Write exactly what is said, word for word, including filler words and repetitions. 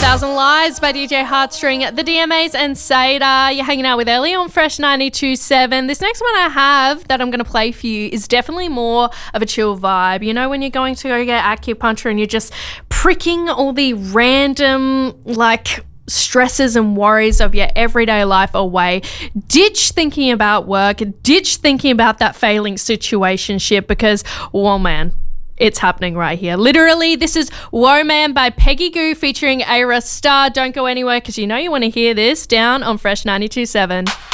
Thousand Lies by D J Heartstring, the D M As and Seda. You're hanging out with Ellie on Fresh ninety-two point seven. This next one I have that I'm going to play for you is definitely more of a chill vibe. You know when you're going to go get acupuncture and you're just pricking all the random, like, stresses and worries of your everyday life away. Ditch thinking about work. Ditch thinking about that failing situationship because, well, man, it's happening right here. Literally, this is Woah Man by Peggy Gou featuring Ayra Starr. Don't go anywhere because you know you want to hear this down on Fresh ninety-two point seven.